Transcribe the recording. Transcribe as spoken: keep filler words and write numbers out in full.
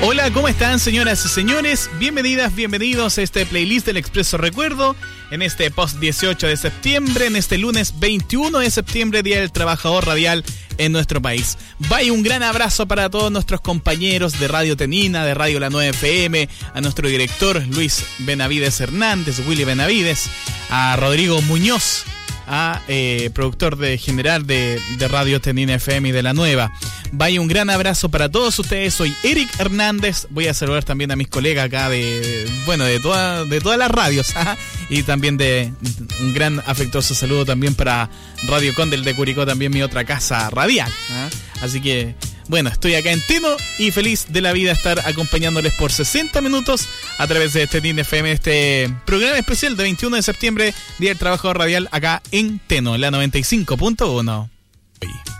Hola, ¿cómo están, señoras y señores? Bienvenidas, bienvenidos a este playlist del Expreso Recuerdo, en este post dieciocho de septiembre, en este lunes veintiuno de septiembre, Día del Trabajador Radial en nuestro país. Vaya un gran abrazo para todos nuestros compañeros de Radio Tenina, de Radio La nueve F M, a nuestro director Luis Benavides Hernández, Willy Benavides, a Rodrigo Muñoz, a eh, productor de general de, de Radio Tenina F M y de La Nueva. Vaya un gran abrazo para todos ustedes. Soy Eric Hernández. Voy a saludar también a mis colegas acá de, bueno, de, toda, de todas las radios, ¿ah? Y también de un gran afectuoso saludo también para Radio Condel de Curicó, también mi otra casa radial, ¿ah? Así que, bueno, estoy acá en Teno y feliz de la vida estar acompañándoles por sesenta minutos a través de Tenina F M, este programa especial de veintiuno de septiembre, Día del Trabajador Radial, acá en Teno, la noventa y cinco punto uno.